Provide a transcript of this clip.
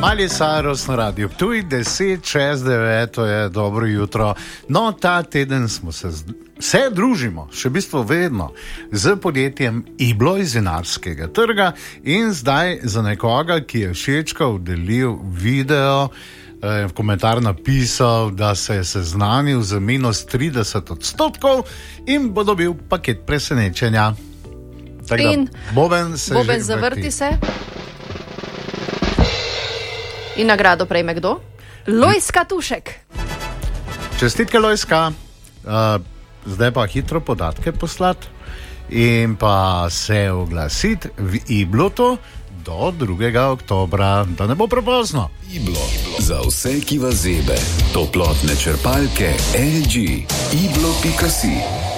Mali Saros na radiju Ptuj, 10:06, to je dobro jutro. No, ta teden smo se družimo, še v bistvu vedno, z podjetjem Iblo iz vinarskega trga in zdaj za nekoga, ki je všečkal, delil video, v komentar napisal, da se je seznanil z minus 30% in bo dobil paket presenečenja. In Boben zavrti se. In nagrado prejme kdo? Lojska Tušek. Čestitke, Lojska. Zdaj pa hitro podatke poslati in pa se oglasiti v Iblotu do 2. oktobra, da ne bo prepozno. Iblo. Za vse, ki vas zebe. Toplotne črpalke LG. Iblo.si